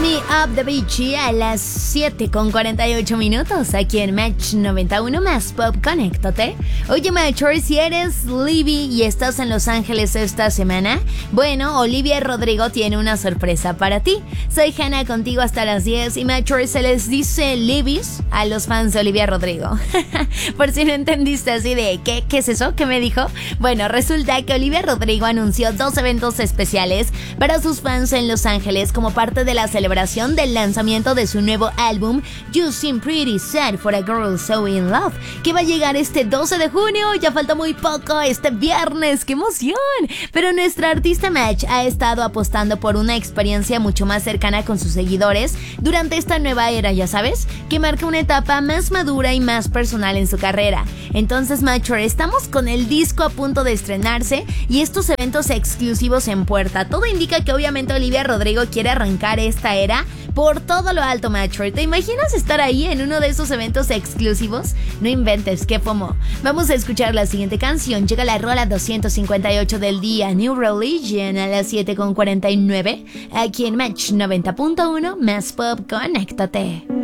Me Up the Beachy a las 7:48 aquí en Match 91 más Pop. Conéctate. Oye, Matcher, si eres Libby y estás en Los Ángeles esta semana, bueno, Olivia Rodrigo tiene una sorpresa para ti. Soy Hannah contigo hasta las 10 y Matcher, se les dice Libby's a los fans de Olivia Rodrigo. Por si no entendiste así de ¿qué es eso? ¿Qué me dijo? Bueno, resulta que Olivia Rodrigo anunció 2 eventos especiales para sus fans en Los Ángeles como parte de la celebración del lanzamiento de su nuevo álbum You Seem Pretty Sad for a Girl So In Love, que va a llegar este 12 de junio, ya falta muy poco, este viernes, ¡qué emoción! Pero nuestra artista Match ha estado apostando por una experiencia mucho más cercana con sus seguidores durante esta nueva era, ya sabes, que marca una etapa más madura y más personal en su carrera. Entonces, Matcher, estamos con el disco a punto de estrenarse y estos eventos exclusivos en puerta. Todo indica que obviamente Olivia Rodrigo quiere arrancar esta era por todo lo alto, Matcher. ¿Te imaginas estar ahí en uno de esos eventos exclusivos? No inventes, qué FOMO. Vamos a escuchar la siguiente canción. Llega la rola 258 del día, New Religion, a las 7:49, aquí en Match 90.1 más Pop. Conéctate.